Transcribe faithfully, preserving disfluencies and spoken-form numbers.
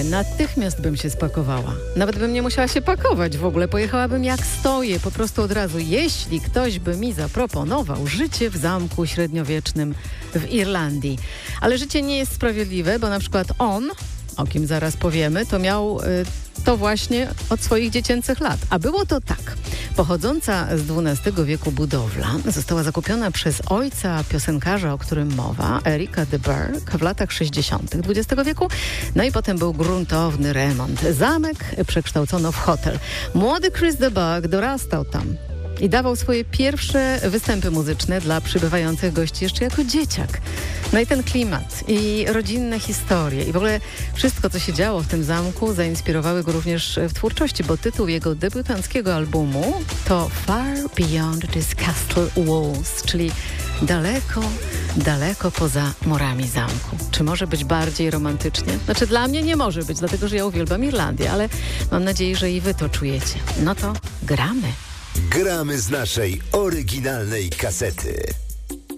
natychmiast bym się spakowała. Nawet bym nie musiała się pakować w ogóle. Pojechałabym jak stoję, po prostu od razu. Jeśli ktoś by mi zaproponował życie w zamku średniowiecznym w Irlandii. Ale życie nie jest sprawiedliwe, bo na przykład on, o kim zaraz powiemy, to miał y, to właśnie od swoich dziecięcych lat. A było to tak. Pochodząca z dwunastego wieku budowla została zakupiona przez ojca piosenkarza, o którym mowa, Erika de Burgh, w latach sześćdziesiątych dwudziestego wieku. No i potem był gruntowny remont. Zamek przekształcono w hotel. Młody Chris de Burgh dorastał tam i dawał swoje pierwsze występy muzyczne dla przybywających gości jeszcze jako dzieciak. No i ten klimat i rodzinne historie i w ogóle wszystko, co się działo w tym zamku, zainspirowały go również w twórczości, bo tytuł jego debiutanckiego albumu to Far Beyond This Castle Walls, czyli daleko, daleko poza murami zamku. Czy może być bardziej romantycznie? Znaczy dla mnie nie może być, dlatego że ja uwielbiam Irlandię, ale mam nadzieję, że i wy to czujecie. No to gramy. Gramy z naszej oryginalnej kasety.